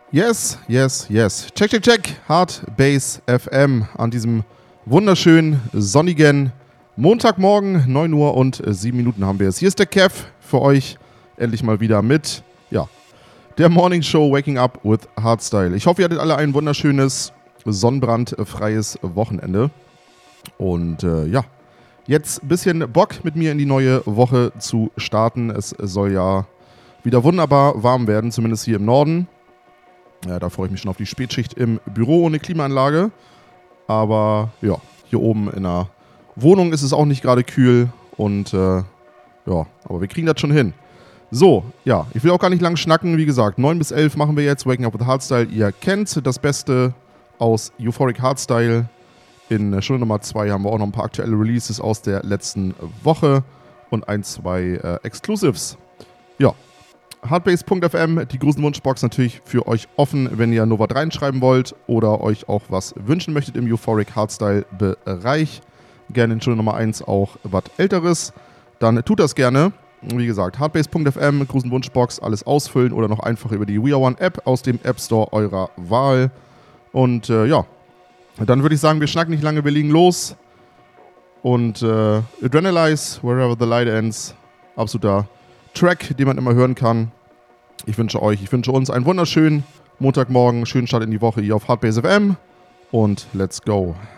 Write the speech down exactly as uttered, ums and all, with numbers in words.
Yes, yes, yes. Check, check, check. Hard Bass F M an diesem wunderschönen, sonnigen Montagmorgen. neun Uhr und sieben Minuten haben wir es. Hier ist der Kev für euch endlich mal wieder mit, ja, der Morning Show Waking Up with Hardstyle. Ich hoffe, ihr hattet alle ein wunderschönes, sonnenbrandfreies Wochenende. Und äh, ja, jetzt ein bisschen Bock mit mir in die neue Woche zu starten. Es soll ja wieder wunderbar warm werden, zumindest hier im Norden. Ja, da freue ich mich schon auf die Spätschicht im Büro ohne Klimaanlage. Aber ja, hier oben in der Wohnung ist es auch nicht gerade kühl. Und äh, ja, aber wir kriegen das schon hin. So, ja, ich will auch gar nicht lang schnacken. Wie gesagt, neun bis elf machen wir jetzt. Waking Up with Hardstyle. Ihr kennt das Beste aus Euphoric Hardstyle. In Stunde Nummer zwei haben wir auch noch ein paar aktuelle Releases aus der letzten Woche. Und ein, zwei äh, Exclusives. Ja. Hardbass Punkt F M, die Grusenwunschbox natürlich für euch offen, wenn ihr nur was reinschreiben wollt oder euch auch was wünschen möchtet im Euphoric Hardstyle-Bereich. Gerne in Stunde Nummer eins auch was Älteres. Dann tut das gerne. Wie gesagt, Hardbass Punkt F M, Grusenwunschbox, alles ausfüllen oder noch einfach über die We Are One App aus dem App Store eurer Wahl. Und äh, ja, dann würde ich sagen, wir schnacken nicht lange, wir legen los. Und äh, Adrenalize, Wherever the Light Ends, absoluter Track, den man immer hören kann. Ich wünsche euch, ich wünsche uns einen wunderschönen Montagmorgen, schönen Start in die Woche hier auf Hardbass F M und let's go.